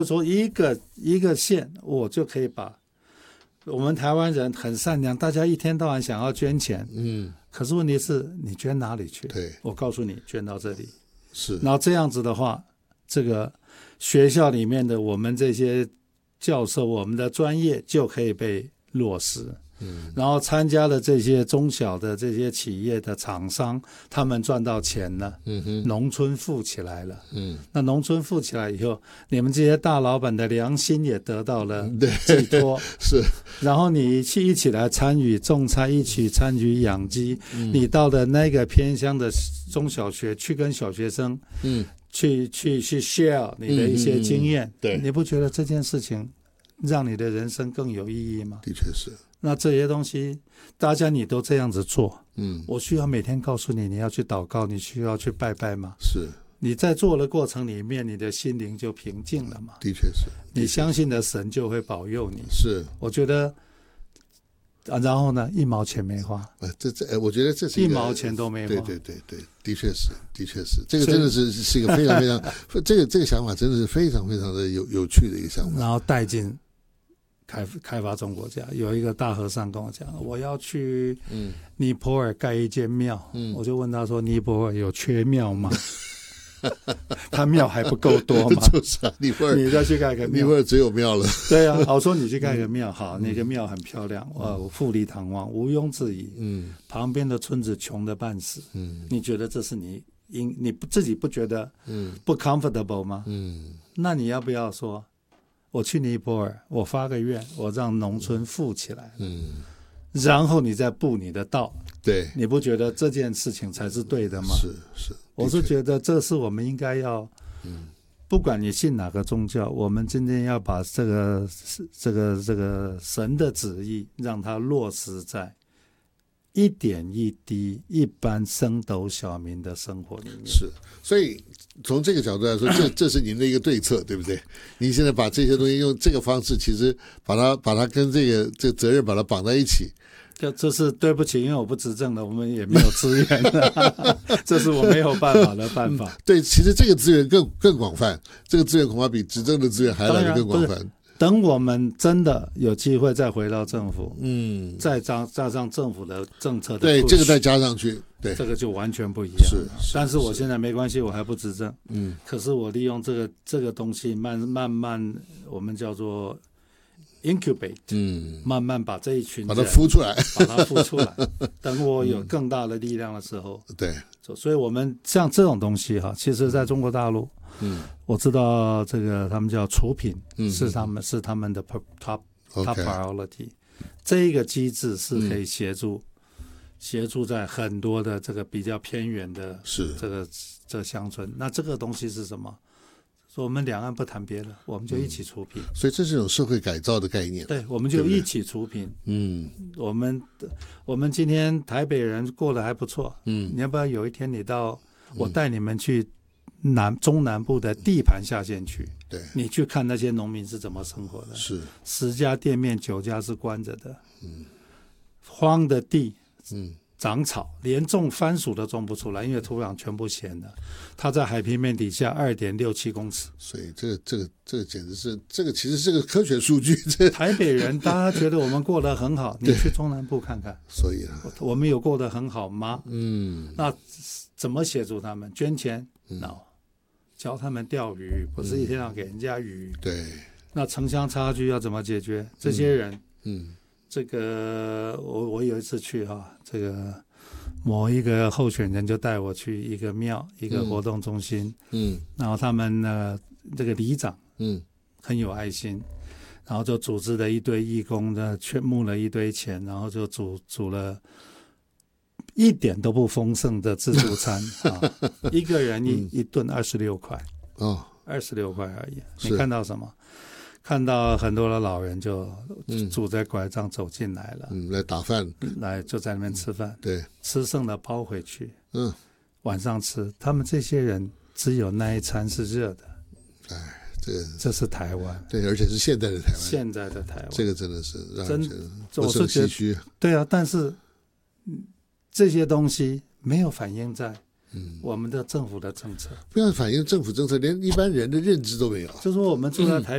说一个县，我就可以把我们台湾人很善良，大家一天到晚想要捐钱，可是问题是你捐哪里去？ 对， 我告诉你，捐到这里。 是， 然后这样子的话，这个学校里面的我们这些教授，我们的专业就可以被落实。然后参加了这些中小的这些企业的厂商，他们赚到钱了，农村富起来了，那农村富起来以后，你们这些大老板的良心也得到了寄托， 是， 然后你一起来参与种菜，一起参与养鸡，你到了那个偏乡的中小学去跟小学生，去 share 你的一些经验， 对， 你不觉得这件事情让你的人生更有意义吗？ 的确是。 那这些东西大家你都这样子做，我需要每天告诉你要去祷告，你需要去拜拜吗？ 是， 你在做的过程里面，你的心灵就平静了嘛？ 的确是， 你相信的神就会保佑你。 是， 我觉得然后呢，1毛钱没花， 我觉得这是 1毛钱都没花。 对，的确是，这个真的是一个非常非常这个想法真的是非常非常的有趣的一个想法。 然后带进开发中国家，有一个大和尚跟我讲，我要去尼泊尔盖一间庙，我就问他说，尼泊尔有缺庙吗？他庙还不够多吗？ 就是啊，尼泊尔你再去盖个庙， 尼泊尔只有庙了。 对啊，我说你去盖个庙，好，那个庙很漂亮，富丽堂皇，毋庸置疑。旁边的村子穷得半死。你觉得这是你自己不觉得不 comfortable 吗？那你要不要说？我去尼泊尔，我发个愿，我让农村富起来，然后你再布你的道， 对， 你不觉得这件事情才是对的吗？ 是， 我是觉得这是我们应该要，不管你信哪个宗教，我们今天要把这个神的旨意让它落实在一点一滴一般升斗小民的生活里面。 是，所以从这个角度来说，这是您的一个对策，对不对？您现在把这些东西用这个方式，其实把它跟这个责任把它绑在一起。 这是对不起，因为我不执政了，我们也没有资源了这是我没有办法的办法。 对，其实这个资源更广泛，这个资源恐怕比执政的资源还来得更广泛。 等我们真的有机会再回到政府，再加上政府的政策的， 对，这个再加上去，对， 这个就完全不一样。 是， 但是我现在没关系，我还不执政，可是我利用这个东西慢慢，我们叫做 incubate，慢慢把这一群人把它孵出来， 等我有更大的力量的时候， 对， 所以我们像这种东西哈，其实在中国大陆。我知道这个他们叫除贫，是他们的 top priority。这一个机制是可以协助在很多的这个比较偏远的这个乡村。那这个东西是什么？说我们两岸不谈别的，我们就一起除贫。 所以这是一种社会改造的概念。 对，我们就一起除贫。我们今天台北人过得还不错。你要不要有一天我带你们去中南部的地盘下线区， 对， 你去看那些农民是怎么生活的。 是 10家店面9家是关着的，荒的地，长草，连种番薯都种不出来，因为土壤全部咸了。它在海平面底下2.67公尺。 所以这个简直是，这个其实是个科学数据。 台北人大家觉得我们过得很好，你去中南部看看。 所以我们有过得很好吗？那怎么协助他们？捐钱？No。教他们钓鱼，不是一天要给人家鱼。 对， 那城乡差距要怎么解决？这些人，这个我有一次去这个某一个候选人就带我去一个庙，一个活动中心，然后他们这个里长，很有爱心，然后就组织了一堆义工的，募了一堆钱，然后就煮了。一点都不丰盛的自助餐一个人一顿26块，26块而已。你看到什么？看到很多的老人就拄着拐杖走进来了， 来打饭， 来就在那边吃饭， 对， 吃剩的包回去，晚上吃。他们这些人只有那一餐是热的，这是台湾， 对，而且是现在的台湾， 现在的台湾， 这个真的是让人觉得不胜唏嘘。 对啊，但是这些东西没有反映在我们的政府的政策， 不要反映政府政策，连一般人的认知都没有。 就说我们住在台